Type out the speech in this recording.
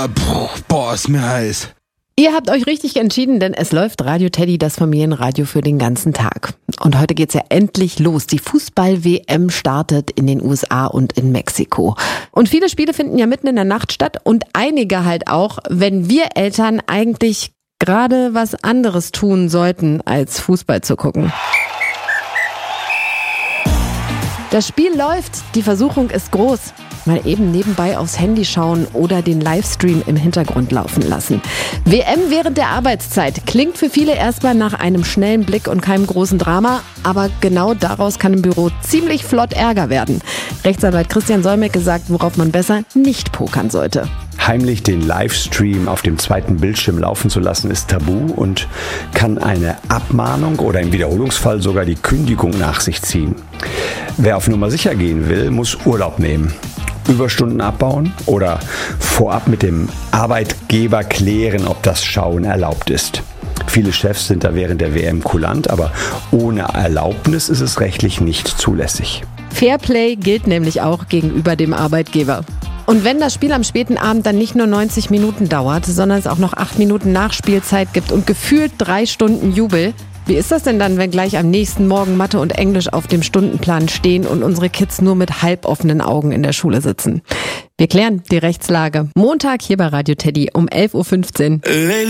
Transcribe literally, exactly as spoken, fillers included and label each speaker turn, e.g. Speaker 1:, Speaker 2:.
Speaker 1: Ah, pff, boah, ist mir heiß.
Speaker 2: Ihr habt euch richtig entschieden, denn es läuft Radio Teddy, das Familienradio für den ganzen Tag. Und heute geht's ja endlich los. Die Fußball-W M startet in den U S A und in Mexiko. Und viele Spiele finden ja mitten in der Nacht statt und einige halt auch, wenn wir Eltern eigentlich gerade was anderes tun sollten, als Fußball zu gucken. Das Spiel läuft, die Versuchung ist groß. Mal eben nebenbei aufs Handy schauen oder den Livestream im Hintergrund laufen lassen. W M während der Arbeitszeit klingt für viele erstmal nach einem schnellen Blick und keinem großen Drama, aber genau daraus kann im Büro ziemlich flott Ärger werden. Rechtsanwalt Christian Solmecke sagt, worauf man besser nicht pokern sollte.
Speaker 3: Heimlich den Livestream auf dem zweiten Bildschirm laufen zu lassen, ist tabu und kann eine Abmahnung oder im Wiederholungsfall sogar die Kündigung nach sich ziehen. Wer auf Nummer sicher gehen will, muss Urlaub nehmen. Überstunden abbauen oder vorab mit dem Arbeitgeber klären, ob das Schauen erlaubt ist. Viele Chefs sind da während der W M kulant, aber ohne Erlaubnis ist es rechtlich nicht zulässig.
Speaker 2: Fairplay gilt nämlich auch gegenüber dem Arbeitgeber. Und wenn das Spiel am späten Abend dann nicht nur neunzig Minuten dauert, sondern es auch noch acht Minuten Nachspielzeit gibt und gefühlt drei Stunden Jubel, wie ist das denn dann, wenn gleich am nächsten Morgen Mathe und Englisch auf dem Stundenplan stehen und unsere Kids nur mit halboffenen Augen in der Schule sitzen? Wir klären die Rechtslage Montag hier bei Radio Teddy um elf Uhr fünfzehn.